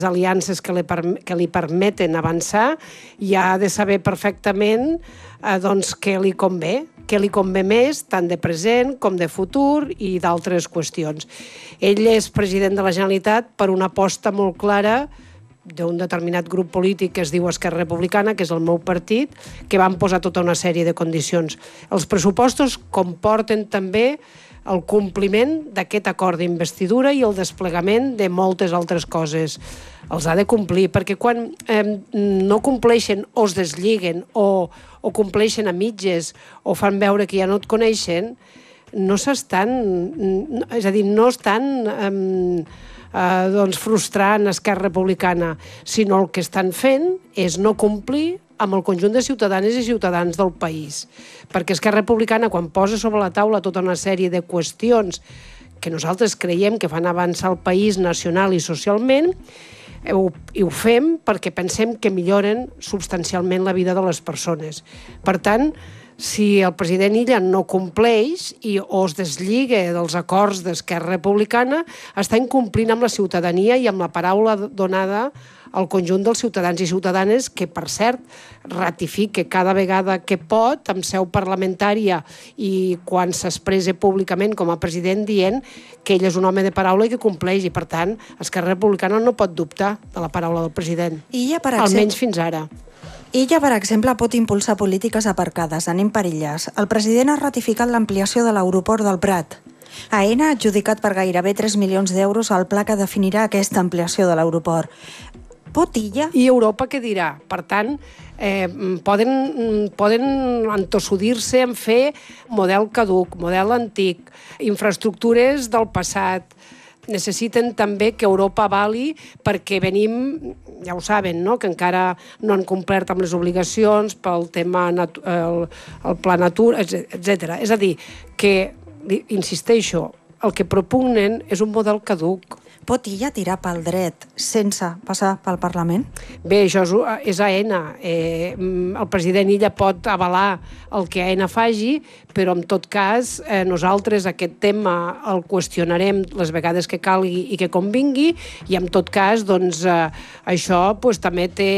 aliances que li permeten avançar i ha de saber perfectament què li convé més, tant de present com de futur i d'altres qüestions. Ell és president de la Generalitat per una aposta molt clara d'un determinat grup polític que es diu Esquerra Republicana, que és el meu partit, que van posar tota una sèrie de condicions. Els pressupostos comporten també el compliment d'aquest acord d'investidura i el desplegament de moltes altres coses. Els ha de complir, perquè quan no compleixen o es deslliguen o compleixen a mitges o fan veure que ja no et coneixen, no estan frustrant Esquerra Republicana, sinó el que estan fent és no complir amb el conjunt de ciutadanes i ciutadans del país. Perquè Esquerra Republicana, quan posa sobre la taula tota una sèrie de qüestions que nosaltres creiem que fan avançar el país nacional i socialment, i ho fem perquè pensem que milloren substancialment la vida de les persones. Per tant, si el president Illa no compleix o es deslliga dels acords d'Esquerra Republicana, està incomplint amb la ciutadania i amb la paraula donada al conjunt dels ciutadans i ciutadanes que, per cert, ratifica cada vegada que pot, amb seu parlamentària i quan s'expressa públicament com a president dient que ell és un home de paraula i que compleix, i per tant Esquerra Republicana no pot dubtar de la paraula del president, almenys fins ara. Illa, per exemple, pot impulsar polítiques aparcades. Anem per illes. El president ha ratificat l'ampliació de l'aeroport del Prat. Aena ha adjudicat per gairebé 3 milions d'euros el pla que definirà aquesta ampliació de l'aeroport. Pot Illa? I Europa què dirà? Per tant, poden entossudir-se en fer model caduc, model antic, infraestructures del passat. Necessiten també que Europa avali perquè venim, ja ho saben, no?, que encara no han complert amb les obligacions pel tema, el Pla Natura, etc. És a dir, que, insisteixo, el que propugnen és un model caduc. Pot Illa tirar pel dret sense passar pel Parlament? Bé, això és Aena. El president Illa pot avalar el que Aena faci, però en tot cas nosaltres aquest tema el qüestionarem les vegades que calgui i que convingui, i en tot cas això també té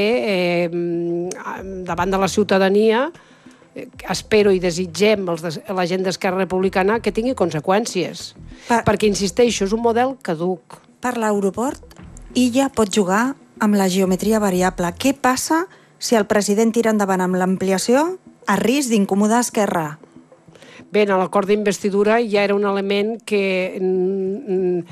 davant de la ciutadania, espero i desitgem la gent d'Esquerra Republicana que tingui conseqüències, perquè, insisteixo, és un model caduc. Per l'aeroport, Illa pot jugar amb la geometria variable. Què passa si el president tira endavant amb l'ampliació a risc d'incomodar Esquerra? Bé, en l'acord d'investidura ja era un element que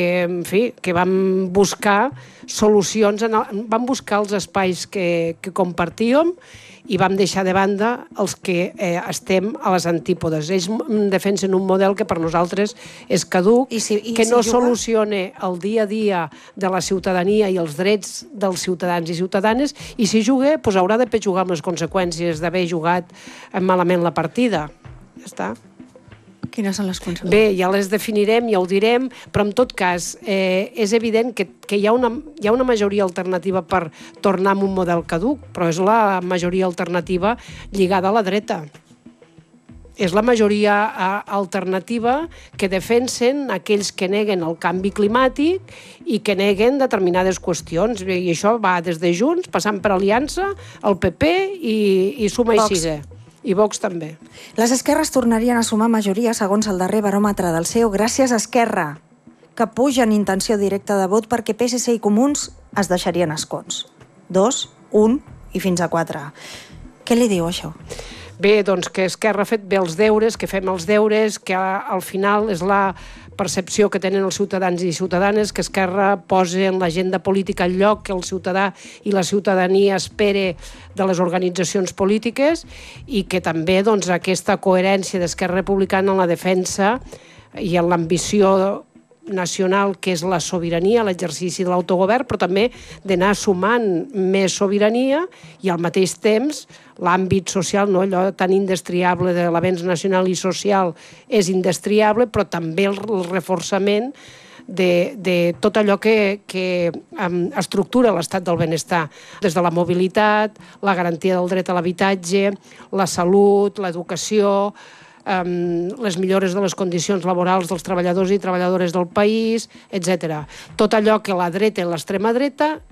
vam buscar solucions, vam buscar els espais que compartíem i vam deixar de banda els que estem a les antípodes. Ells defensen un model que per nosaltres és caduc, que no soluciona el dia a dia de la ciutadania i els drets dels ciutadans i ciutadanes, i si juga, haurà de jugar amb les conseqüències d'haver jugat malament la partida. Ja està. Quines són les conseqüències? Bé, ja les definirem, ja ho direm, però en tot cas és evident que hi ha una majoria alternativa per tornar a un model caduc, però és la majoria alternativa lligada a la dreta. És la majoria alternativa que defensen aquells que neguen el canvi climàtic i que neguen determinades qüestions. I això va des de Junts, passant per Aliança, el PP i Suma i Siga. I Vox també. Les esquerres tornarien a sumar majoria segons el darrer baròmetre del CEO gràcies a Esquerra, que puja en intenció directa de vot perquè PSC i Comuns es deixarien escons. 2, 1 i fins a 4. Què li diu això? Bé, doncs que Esquerra ha fet bé els deures, que fem els deures, que al final és la percepció que tenen els ciutadans i ciutadanes, que Esquerra posa en l'agenda política el lloc que el ciutadà i la ciutadania espera de les organitzacions polítiques, i que també aquesta coherència d'Esquerra Republicana en la defensa i en l'ambició nacional, que és la sobirania, l'exercici de l'autogovern, però també d'anar sumant més sobirania i al mateix temps l'àmbit social, no? Allò tan indestriable de l'avenç nacional i social és indestriable, però també el reforçament de tot allò que estructura l'estat del benestar, des de la mobilitat, la garantia del dret a l'habitatge, la salut, l'educació, les millores de les condicions laborals dels treballadors i treballadores del país, etc. Tot allò que la dreta i l'extrema dreta